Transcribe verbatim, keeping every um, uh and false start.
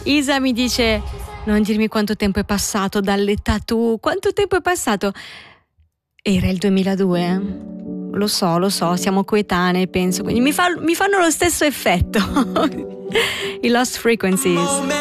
Isa mi dice: non dirmi quanto tempo è passato dalle tattoo. Quanto tempo è passato? Era il duemiladue? Lo so, lo so, siamo coetanei, penso, quindi mi, fa, mi fanno lo stesso effetto. I Lost Frequencies.